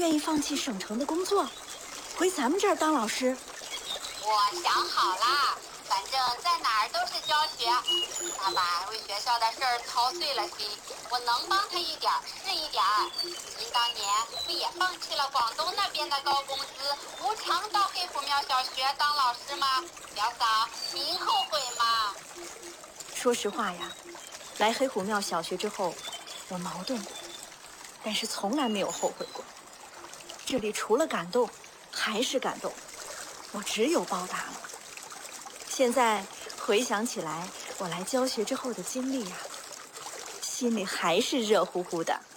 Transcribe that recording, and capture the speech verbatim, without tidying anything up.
愿意放弃省城的工作，回咱们这儿当老师？ 我想好了，反正在哪儿都是教学。爸爸为学校的事儿操碎了心，我能帮他一点儿是一点儿。您当年不也放弃了广东那边的高工资，无偿到黑虎庙小学当老师吗？表嫂，您后悔吗？ 说实话呀，来黑虎庙小学之后，我矛盾过，但是从来没有后悔过。这里除了感动，还是感动，我只有报答了。现在回想起来，我来教学之后的经历呀，心里还是热乎乎的。